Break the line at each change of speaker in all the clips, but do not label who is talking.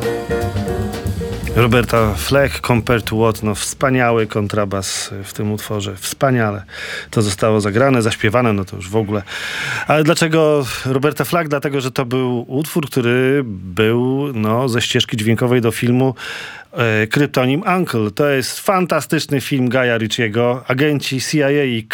Roberta Fleck, Compared to What, no wspaniały kontrabas w tym utworze, wspaniale. To zostało zagrane, zaśpiewane, no to już w ogóle. Ale dlaczego Roberta Fleck? Dlatego, że to był utwór, który był ze ścieżki dźwiękowej do filmu Kryptonim Uncle. To jest fantastyczny film Guya Ritchiego. Agenci CIA i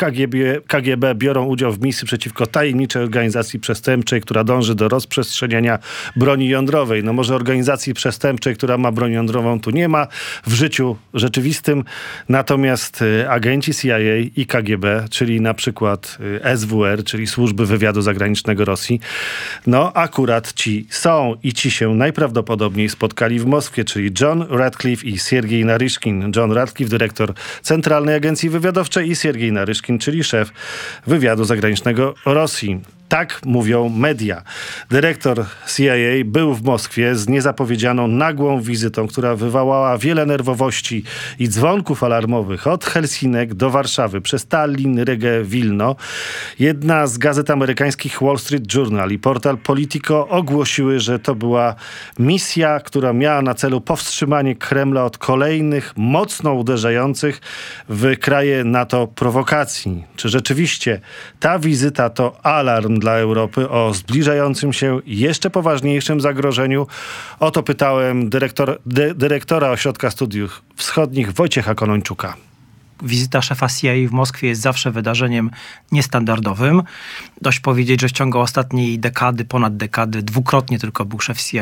KGB biorą udział w misji przeciwko tajemniczej organizacji przestępczej, która dąży do rozprzestrzeniania broni jądrowej. No może organizacji przestępczej, która ma broń jądrową, tu nie ma w życiu rzeczywistym. Natomiast agenci CIA i KGB, czyli na przykład SWR, czyli Służby Wywiadu Zagranicznego Rosji, no akurat ci są i ci się najprawdopodobniej spotkali w Moskwie, czyli John Radcliffe i Siergiej Naryszkin. John Radcliffe, dyrektor Centralnej Agencji Wywiadowczej, i Siergiej Naryszkin, czyli szef wywiadu zagranicznego Rosji. Tak mówią media. Dyrektor CIA był w Moskwie z niezapowiedzianą, nagłą wizytą, która wywołała wiele nerwowości i dzwonków alarmowych od Helsinek do Warszawy, przez Tallin, Rygę, Wilno. Jedna z gazet amerykańskich Wall Street Journal i portal Politico ogłosiły, że to była misja, która miała na celu powstrzymanie Kremla od kolejnych, mocno uderzających w kraje NATO prowokacji. Czy rzeczywiście ta wizyta to alarm dla Europy o zbliżającym się jeszcze poważniejszym zagrożeniu? O to pytałem dyrektora Ośrodka Studiów Wschodnich Wojciecha Konończuka.
Wizyta szefa CIA w Moskwie jest zawsze wydarzeniem niestandardowym. Dość powiedzieć, że w ciągu ostatniej dekady, ponad dekady, dwukrotnie tylko był szef CIA.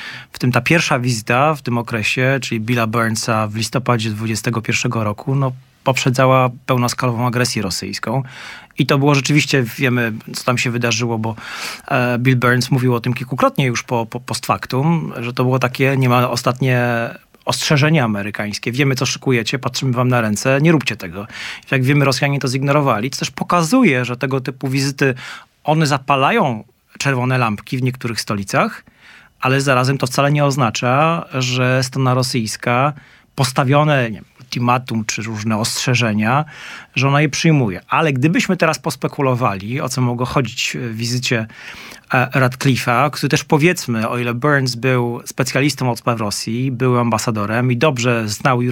W tym ta pierwsza wizyta w tym okresie, czyli Billa Burnsa w listopadzie 2021 roku, poprzedzała pełnoskalową agresję rosyjską. I to było rzeczywiście, wiemy, co tam się wydarzyło, bo Bill Burns mówił o tym kilkukrotnie już post factum, że to było takie niemal ostatnie ostrzeżenie amerykańskie. Wiemy, co szykujecie, patrzymy wam na ręce, nie róbcie tego. Jak wiemy, Rosjanie to zignorowali, co też pokazuje, że tego typu wizyty, one zapalają czerwone lampki w niektórych stolicach, ale zarazem to wcale nie oznacza, że strona rosyjska postawione, ultimatum czy różne ostrzeżenia, że ona je przyjmuje. Ale gdybyśmy teraz pospekulowali, o co mogło chodzić w wizycie Radcliffe'a, który też, powiedzmy, o ile Burns był specjalistą od spraw Rosji, był ambasadorem i dobrze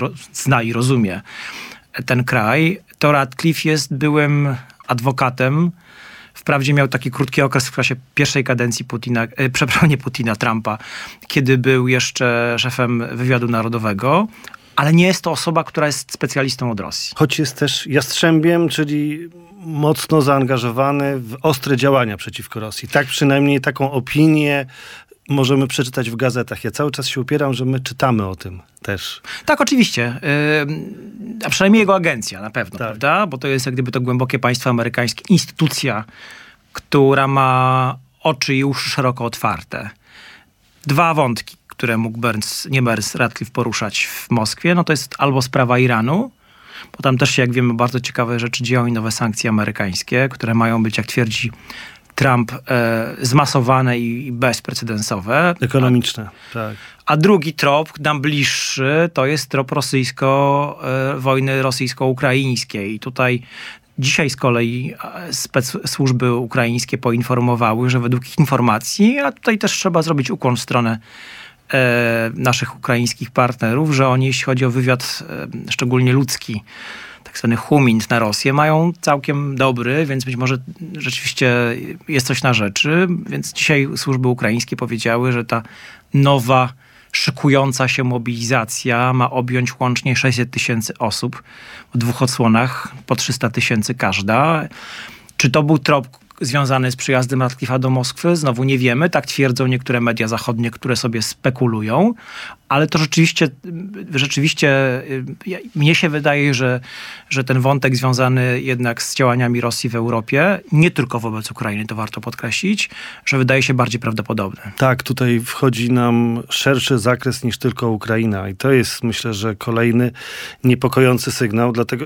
zna i rozumie ten kraj, to Radcliffe jest byłym adwokatem. Wprawdzie miał taki krótki okres w czasie pierwszej kadencji Trumpa, kiedy był jeszcze szefem wywiadu narodowego, ale nie jest to osoba, która jest specjalistą od Rosji.
Choć jest też jastrzębiem, czyli mocno zaangażowany w ostre działania przeciwko Rosji. Tak, przynajmniej taką opinię możemy przeczytać w gazetach. Ja cały czas się upieram, że my czytamy o tym też.
Tak, oczywiście. A przynajmniej jego agencja na pewno,
tak,
prawda? Bo to jest jak gdyby to głębokie państwo amerykańskie. Instytucja, która ma oczy i uszy szeroko otwarte. Dwa wątki, które mógł Radcliffe poruszać w Moskwie, to jest albo sprawa Iranu, bo tam też się, jak wiemy, bardzo ciekawe rzeczy dzieją i nowe sankcje amerykańskie, które mają być, jak twierdzi Trump, zmasowane i bezprecedensowe.
Ekonomiczne, tak.
A drugi trop, nam bliższy, to jest trop wojny rosyjsko-ukraińskiej. I tutaj dzisiaj z kolei służby ukraińskie poinformowały, że według ich informacji, a tutaj też trzeba zrobić ukłon w stronę naszych ukraińskich partnerów, że oni, jeśli chodzi o wywiad szczególnie ludzki, tak zwany humint na Rosję, mają całkiem dobry, więc być może rzeczywiście jest coś na rzeczy. Więc dzisiaj służby ukraińskie powiedziały, że ta nowa, szykująca się mobilizacja ma objąć łącznie 600 000 osób w dwóch odsłonach, po 300 000 każda. Czy to był trop związany z przyjazdem Radcliffe'a do Moskwy? Znowu nie wiemy. Tak twierdzą niektóre media zachodnie, które sobie spekulują. Ale to rzeczywiście mnie się wydaje, że ten wątek związany jednak z działaniami Rosji w Europie, nie tylko wobec Ukrainy, to warto podkreślić, że wydaje się bardziej prawdopodobny.
Tak, tutaj wchodzi nam szerszy zakres niż tylko Ukraina. I to jest, myślę, że kolejny niepokojący sygnał. Dlatego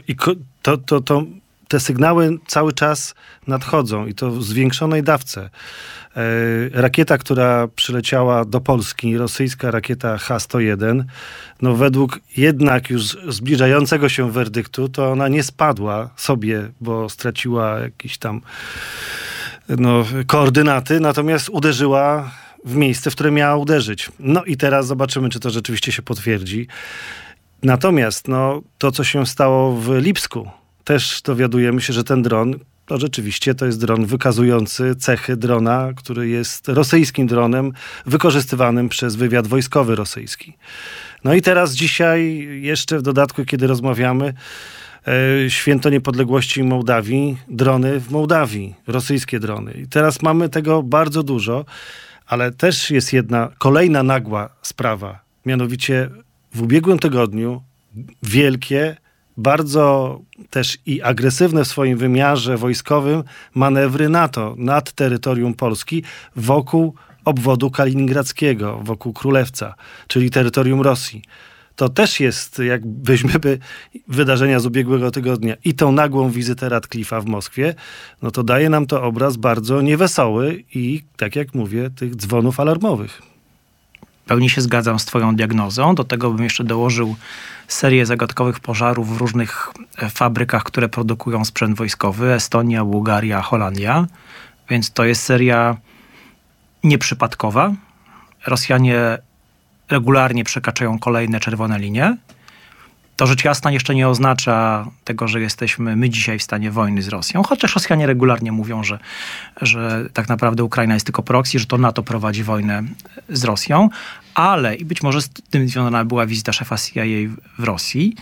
te sygnały cały czas nadchodzą i to w zwiększonej dawce. Rakieta, która przyleciała do Polski, rosyjska rakieta H-101, według jednak już zbliżającego się werdyktu, to ona nie spadła sobie, bo straciła jakieś tam koordynaty, natomiast uderzyła w miejsce, w które miała uderzyć. No i teraz zobaczymy, czy to rzeczywiście się potwierdzi. Natomiast to, co się stało w Lipsku, też dowiadujemy się, że ten dron, to rzeczywiście to jest dron wykazujący cechy drona, który jest rosyjskim dronem wykorzystywanym przez wywiad wojskowy rosyjski. No i teraz dzisiaj jeszcze w dodatku, kiedy rozmawiamy, Święto Niepodległości Mołdawii, drony w Mołdawii, rosyjskie drony. I teraz mamy tego bardzo dużo, ale też jest kolejna nagła sprawa. Mianowicie w ubiegłym tygodniu wielkie, bardzo też i agresywne w swoim wymiarze wojskowym manewry NATO nad terytorium Polski wokół obwodu kaliningradzkiego, wokół Królewca, czyli terytorium Rosji. To też jest, jak weźmiemy wydarzenia z ubiegłego tygodnia i tą nagłą wizytę Radcliffe'a w Moskwie, no to daje nam to obraz bardzo niewesoły i, tak jak mówię, tych dzwonów alarmowych.
W pełni się zgadzam z twoją diagnozą. Do tego bym jeszcze dołożył serię zagadkowych pożarów w różnych fabrykach, które produkują sprzęt wojskowy. Estonia, Bułgaria, Holandia. Więc to jest seria nieprzypadkowa. Rosjanie regularnie przekraczają kolejne czerwone linie. To rzecz jasna jeszcze nie oznacza tego, że jesteśmy my dzisiaj w stanie wojny z Rosją, chociaż Rosjanie regularnie mówią, że tak naprawdę Ukraina jest tylko proxy, że to NATO prowadzi wojnę z Rosją, ale i być może z tym związana była wizyta szefa CIA w Rosji.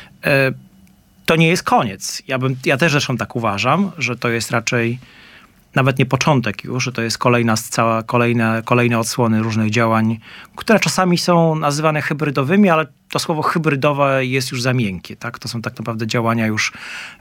To nie jest koniec. Ja też zresztą tak uważam, że to jest raczej nawet nie początek już, że to jest kolejne odsłony różnych działań, które czasami są nazywane hybrydowymi, ale to słowo hybrydowe jest już za miękkie. Tak? To są tak naprawdę działania już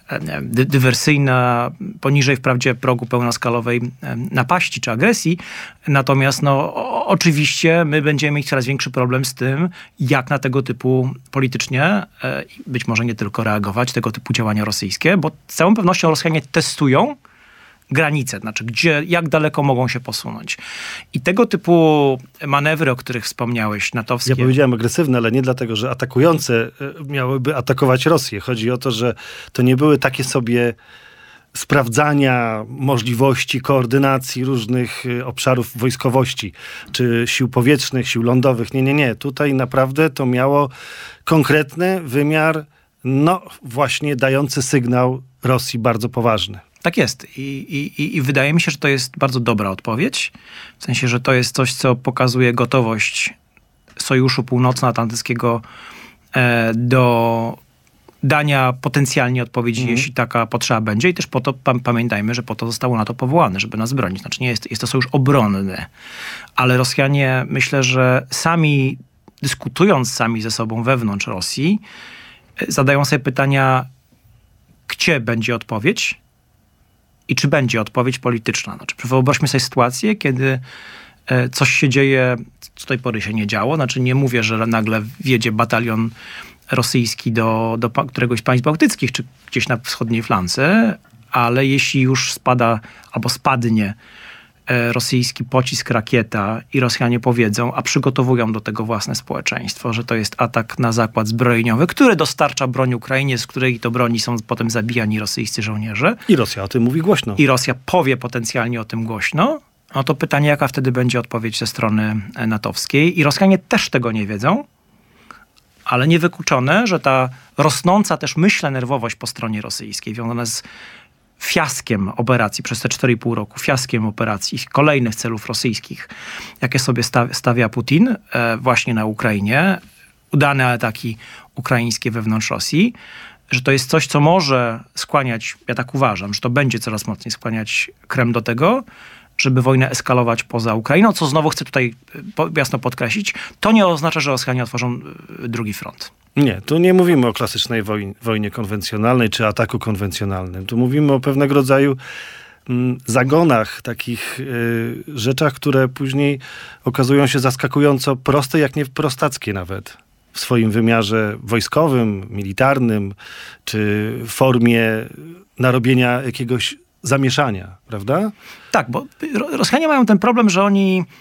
dywersyjne, poniżej wprawdzie progu pełnoskalowej napaści czy agresji. Natomiast oczywiście my będziemy mieć coraz większy problem z tym, jak na tego typu politycznie, być może nie tylko reagować, tego typu działania rosyjskie, bo z całą pewnością Rosjanie testują granice, znaczy jak daleko mogą się posunąć. I tego typu manewry, o których wspomniałeś, natowskie...
Ja powiedziałem agresywne, ale nie dlatego, że atakujące miałyby atakować Rosję. Chodzi o to, że to nie były takie sobie sprawdzania możliwości koordynacji różnych obszarów wojskowości, czy sił powietrznych, sił lądowych. Nie. Tutaj naprawdę to miało konkretny wymiar, właśnie dający sygnał Rosji bardzo poważny.
Tak jest. I wydaje mi się, że to jest bardzo dobra odpowiedź. W sensie, że to jest coś, co pokazuje gotowość Sojuszu Północnoatlantyckiego do dania potencjalnie odpowiedzi, jeśli taka potrzeba będzie. I też po to pamiętajmy, że po to zostało NATO powołane, żeby nas bronić. Znaczy jest to sojusz obronny. Ale Rosjanie, myślę, że dyskutując sami ze sobą wewnątrz Rosji, zadają sobie pytania, gdzie będzie odpowiedź i czy będzie odpowiedź polityczna. Znaczy, wyobraźmy sobie sytuację, kiedy coś się dzieje, co do tej pory się nie działo. Znaczy, nie mówię, że nagle wjedzie batalion rosyjski do któregoś z państw bałtyckich, czy gdzieś na wschodniej flance, ale jeśli już spada albo spadnie rosyjski pocisk, rakieta i Rosjanie powiedzą, a przygotowują do tego własne społeczeństwo, że to jest atak na zakład zbrojeniowy, który dostarcza broń Ukrainie, z której to broni są potem zabijani rosyjscy żołnierze.
I Rosja o tym mówi głośno.
I Rosja powie potencjalnie o tym głośno. No to pytanie, jaka wtedy będzie odpowiedź ze strony natowskiej. I Rosjanie też tego nie wiedzą, ale niewykluczone, że ta rosnąca też, myślę, nerwowość po stronie rosyjskiej, wiązana z fiaskiem operacji przez te 4,5 roku, fiaskiem operacji kolejnych celów rosyjskich, jakie sobie stawia Putin właśnie na Ukrainie, udane ataki ukraińskie wewnątrz Rosji, że to jest coś, co może skłaniać, ja tak uważam, że to będzie coraz mocniej skłaniać Kreml do tego, żeby wojnę eskalować poza Ukrainą, co znowu chcę tutaj jasno podkreślić, to nie oznacza, że Rosjanie otworzą drugi front.
Nie, tu nie mówimy o klasycznej wojnie konwencjonalnej czy ataku konwencjonalnym. Tu mówimy o pewnego rodzaju zagonach, takich rzeczach, które później okazują się zaskakująco proste, jak nie prostackie nawet. W swoim wymiarze wojskowym, militarnym, czy formie narobienia jakiegoś zamieszania, prawda?
Tak, bo Rosjanie mają ten problem, że oni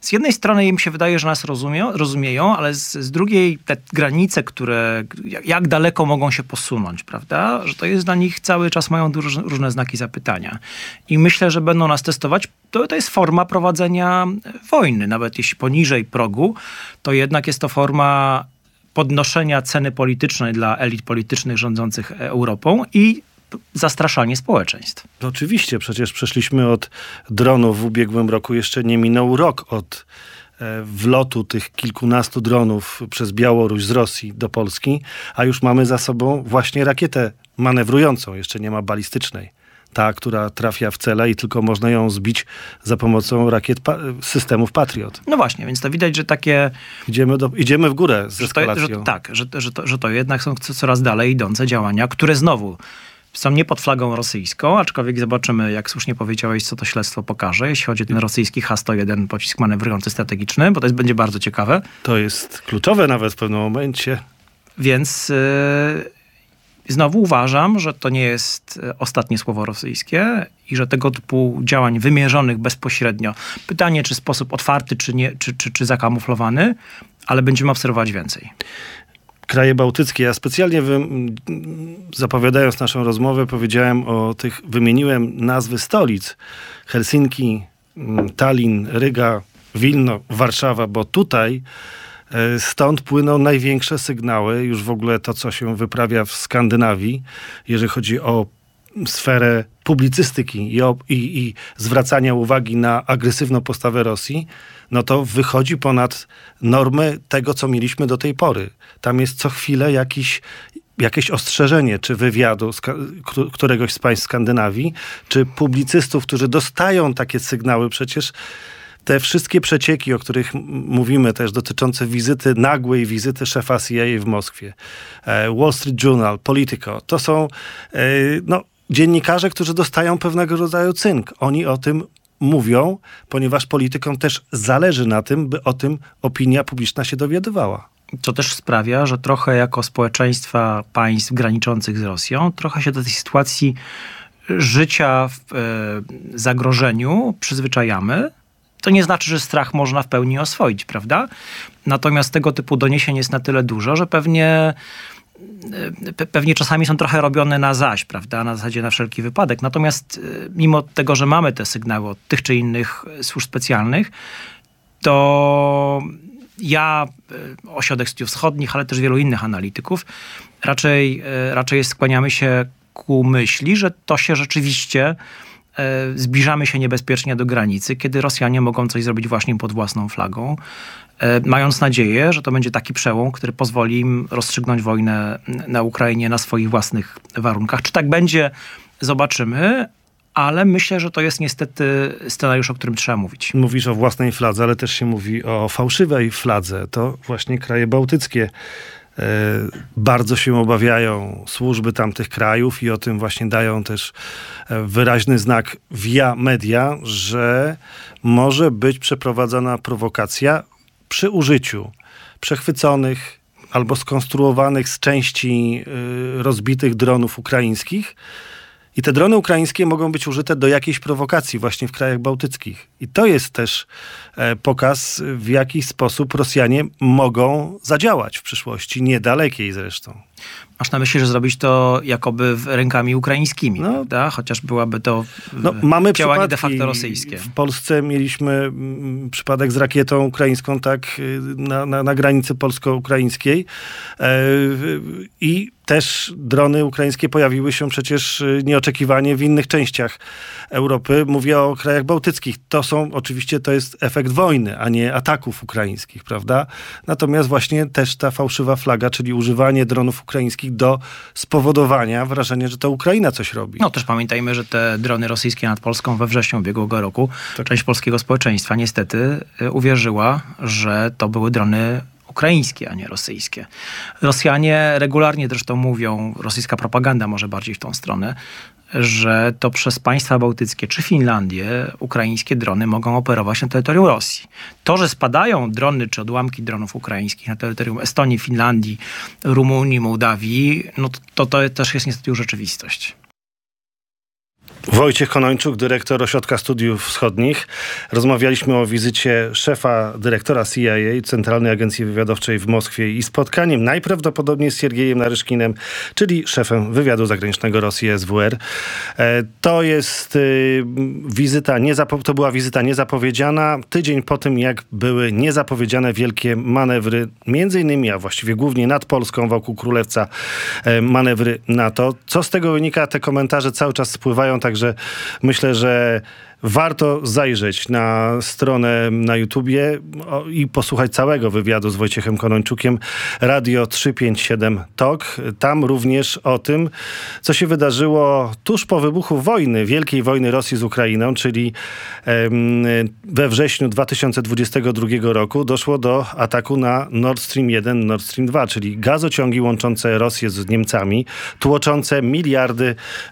z jednej strony im się wydaje, że nas rozumieją, ale z drugiej te granice, które jak daleko mogą się posunąć, prawda? Że to jest dla nich cały czas mają różne znaki zapytania. I myślę, że będą nas testować. To jest forma prowadzenia wojny. Nawet jeśli poniżej progu, to jednak jest to forma podnoszenia ceny politycznej dla elit politycznych rządzących Europą i zastraszanie społeczeństw.
Oczywiście, przecież przeszliśmy od dronów w ubiegłym roku. Jeszcze nie minął rok od wlotu tych kilkunastu dronów przez Białoruś z Rosji do Polski, a już mamy za sobą właśnie rakietę manewrującą. Jeszcze nie ma balistycznej. Ta, która trafia w cele i tylko można ją zbić za pomocą rakiet systemów Patriot.
No właśnie, więc to widać, że takie...
Idziemy w górę z eskalacją.
Że to jednak są coraz dalej idące działania, które znowu są nie pod flagą rosyjską, aczkolwiek zobaczymy, jak słusznie powiedziałeś, co to śledztwo pokaże, jeśli chodzi o ten rosyjski H-101 pocisk manewrujący strategiczny, bo to będzie bardzo ciekawe.
To jest kluczowe nawet w pewnym momencie.
Więc znowu uważam, że to nie jest ostatnie słowo rosyjskie i że tego typu działań wymierzonych bezpośrednio, pytanie czy w sposób otwarty, czy nie, czy zakamuflowany, ale będziemy obserwować więcej.
Kraje bałtyckie. Ja specjalnie zapowiadając naszą rozmowę wymieniłem nazwy stolic. Helsinki, Tallin, Ryga, Wilno, Warszawa, bo tutaj stąd płyną największe sygnały, już w ogóle to, co się wyprawia w Skandynawii, jeżeli chodzi o sferę publicystyki i zwracania uwagi na agresywną postawę Rosji, no to wychodzi ponad normy tego, co mieliśmy do tej pory. Tam jest co chwilę jakieś ostrzeżenie, czy wywiadu któregoś z państw Skandynawii, czy publicystów, którzy dostają takie sygnały. Przecież te wszystkie przecieki, o których mówimy też, dotyczące nagłej wizyty szefa CIA w Moskwie, Wall Street Journal, Politico, to są dziennikarze, którzy dostają pewnego rodzaju cynk. Oni o tym mówią, ponieważ politykom też zależy na tym, by o tym opinia publiczna się dowiadywała.
Co też sprawia, że trochę jako społeczeństwa państw graniczących z Rosją, trochę się do tej sytuacji życia w zagrożeniu przyzwyczajamy. To nie znaczy, że strach można w pełni oswoić, prawda? Natomiast tego typu doniesień jest na tyle dużo, że pewnie czasami są trochę robione na zaś, prawda? Na zasadzie na wszelki wypadek. Natomiast mimo tego, że mamy te sygnały od tych czy innych służb specjalnych, to ja, Ośrodek Studiów Wschodnich, ale też wielu innych analityków, raczej skłaniamy się ku myśli, że to się rzeczywiście zbliżamy się niebezpiecznie do granicy, kiedy Rosjanie mogą coś zrobić właśnie pod własną flagą, mając nadzieję, że to będzie taki przełom, który pozwoli im rozstrzygnąć wojnę na Ukrainie na swoich własnych warunkach. Czy tak będzie, zobaczymy, ale myślę, że to jest niestety scenariusz, o którym trzeba mówić.
Mówisz o własnej fladze, ale też się mówi o fałszywej fladze. To właśnie kraje bałtyckie bardzo się obawiają służby tamtych krajów i o tym właśnie dają też wyraźny znak via media, że może być przeprowadzona prowokacja przy użyciu przechwyconych albo skonstruowanych z części rozbitych dronów ukraińskich. I te drony ukraińskie mogą być użyte do jakiejś prowokacji właśnie w krajach bałtyckich. I to jest też pokaz, w jaki sposób Rosjanie mogą zadziałać w przyszłości, niedalekiej zresztą.
Masz na myśli, że zrobić to jakoby rękami ukraińskimi, prawda? Chociaż byłaby to
mamy
działanie de facto rosyjskie.
W Polsce mieliśmy przypadek z rakietą ukraińską, tak, na granicy polsko-ukraińskiej. I też drony ukraińskie pojawiły się przecież nieoczekiwanie w innych częściach Europy. Mówię o krajach bałtyckich. To jest efekt wojny, a nie ataków ukraińskich, prawda? Natomiast właśnie też ta fałszywa flaga, czyli używanie dronów ukraińskich do spowodowania wrażenia, że to Ukraina coś robi.
No też pamiętajmy, że te drony rosyjskie nad Polską we wrześniu ubiegłego roku, część polskiego społeczeństwa niestety uwierzyła, że to były drony ukraińskie, a nie rosyjskie. Rosjanie regularnie zresztą mówią, rosyjska propaganda może bardziej w tą stronę, że to przez państwa bałtyckie czy Finlandię ukraińskie drony mogą operować na terytorium Rosji. To, że spadają drony czy odłamki dronów ukraińskich na terytorium Estonii, Finlandii, Rumunii, Mołdawii, no to też jest niestety już rzeczywistość.
Wojciech Konończuk, dyrektor Ośrodka Studiów Wschodnich. Rozmawialiśmy o wizycie szefa dyrektora CIA, Centralnej Agencji Wywiadowczej w Moskwie i spotkaniem najprawdopodobniej z Siergiejem Naryszkinem, czyli szefem wywiadu zagranicznego Rosji SWR. To jest wizyta, to była wizyta niezapowiedziana. Tydzień po tym, jak były niezapowiedziane wielkie manewry, między innymi, a właściwie głównie nad Polską, wokół Królewca, manewry NATO. Co z tego wynika? Te komentarze cały czas spływają, także myślę, że warto zajrzeć na stronę na YouTubie i posłuchać całego wywiadu z Wojciechem Konończukiem. Radio 357 Talk. Tam również o tym, co się wydarzyło tuż po wybuchu wojny, wielkiej wojny Rosji z Ukrainą, czyli we wrześniu 2022 roku doszło do ataku na Nord Stream 1, Nord Stream 2, czyli gazociągi łączące Rosję z Niemcami, tłoczące miliardy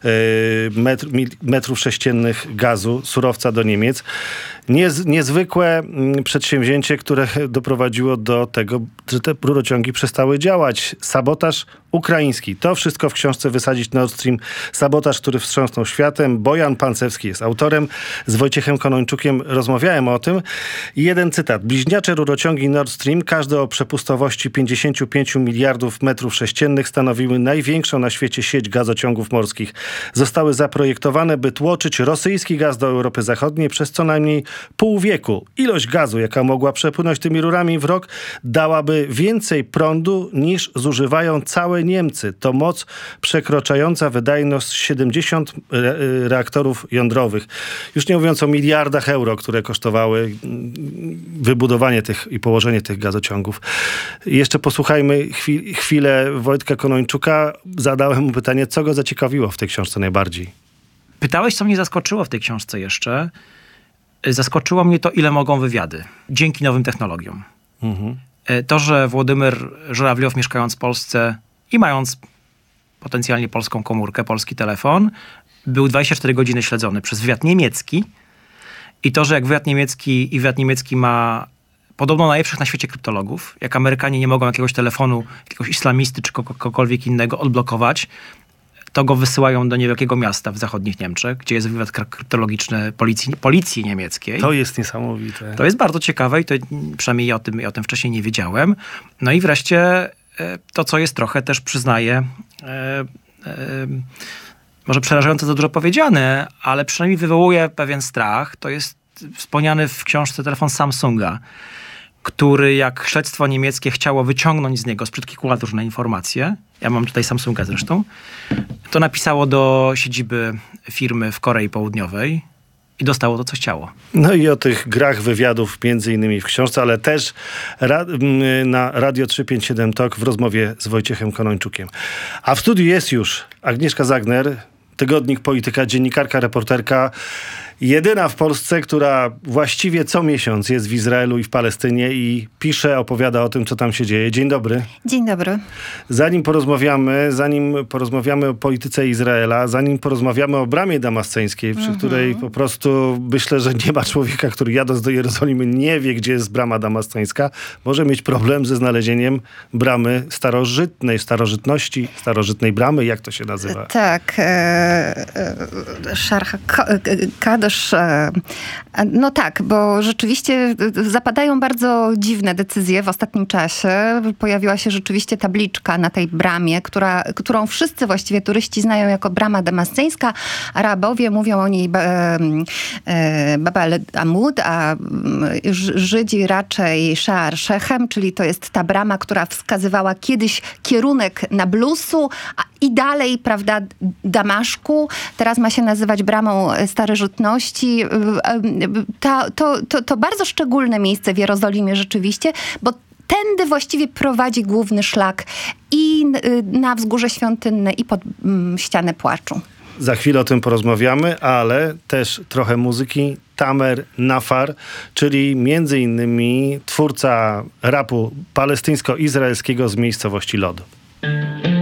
metrów sześciennych gazu, surowca do Niemiec. Niezwykłe przedsięwzięcie, które doprowadziło do tego, że te rurociągi przestały działać. Sabotaż ukraiński. To wszystko w książce Wysadzić Nord Stream. Sabotaż, który wstrząsnął światem. Bojan Pancewski jest autorem. Z Wojciechem Konończukiem rozmawiałem o tym. I jeden cytat. Bliźniacze rurociągi Nord Stream, każde o przepustowości 55 miliardów metrów sześciennych, stanowiły największą na świecie sieć gazociągów morskich. Zostały zaprojektowane, by tłoczyć rosyjski gaz do Europy Zachodniej przez co najmniej pół wieku. Ilość gazu, jaka mogła przepłynąć tymi rurami w rok, dałaby więcej prądu niż zużywają całe Niemcy. To moc przekraczająca wydajność 70 reaktorów jądrowych. Już nie mówiąc o miliardach euro, które kosztowały wybudowanie tych i położenie tych gazociągów. Jeszcze posłuchajmy chwilę Wojtka Konończuka. Zadałem mu pytanie, co go zaciekawiło w tej książce najbardziej.
Pytałeś, co mnie zaskoczyło w tej książce jeszcze. Zaskoczyło mnie to, ile mogą wywiady. Dzięki nowym technologiom. To, że Władimir Żurawliow, mieszkając w Polsce i mając potencjalnie polską komórkę, polski telefon, był 24 godziny śledzony przez wywiad niemiecki. I to, że jak wywiad niemiecki ma podobno najlepszych na świecie kryptologów, jak Amerykanie nie mogą jakiegoś telefonu, jakiegoś islamisty czy kogokolwiek innego odblokować, to go wysyłają do niewielkiego miasta w zachodnich Niemczech, gdzie jest wywiad kryptologiczny policji niemieckiej.
To jest niesamowite.
To jest bardzo ciekawe i to przynajmniej ja o tym wcześniej nie wiedziałem. No i wreszcie to, co jest trochę też, przyznaję, może przerażająco za dużo powiedziane, ale przynajmniej wywołuje pewien strach. To jest wspomniany w książce telefon Samsunga, który jak śledztwo niemieckie chciało wyciągnąć z niego sprzed kilku lat różne informacje, ja mam tutaj Samsunga zresztą, to napisało do siedziby firmy w Korei Południowej i dostało to, co chciało. No
i o tych grach wywiadów między innymi w książce, ale też na Radio 357 Talk w rozmowie z Wojciechem Konończukiem. A w studiu jest już Agnieszka Zagner, tygodnik Polityka, dziennikarka, reporterka, jedyna w Polsce, która właściwie co miesiąc jest w Izraelu i w Palestynie i pisze, opowiada o tym, co tam się dzieje. Dzień dobry.
Dzień dobry.
Zanim porozmawiamy o polityce Izraela, zanim porozmawiamy o bramie damasceńskiej, przy której po prostu myślę, że nie ma człowieka, który jadąc do Jerozolimy nie wie, gdzie jest brama damasceńska, może mieć problem ze znalezieniem bramy starożytnej bramy. Jak to się nazywa?
Tak. Kadosz. No tak, bo rzeczywiście zapadają bardzo dziwne decyzje w ostatnim czasie. Pojawiła się rzeczywiście tabliczka na tej bramie, którą wszyscy właściwie turyści znają jako brama damasceńska. Arabowie mówią o niej Bab al-Amud, a Żydzi raczej Sha'ar Shechem, czyli to jest ta brama, która wskazywała kiedyś kierunek Nablusu i dalej, prawda, Damaszku. Teraz ma się nazywać bramą starożytności. To bardzo szczególne miejsce w Jerozolimie rzeczywiście, bo tędy właściwie prowadzi główny szlak i na Wzgórze Świątynne i pod ścianę płaczu.
Za chwilę o tym porozmawiamy, ale też trochę muzyki. Tamer Nafar, czyli między innymi twórca rapu palestyńsko-izraelskiego z miejscowości Lod.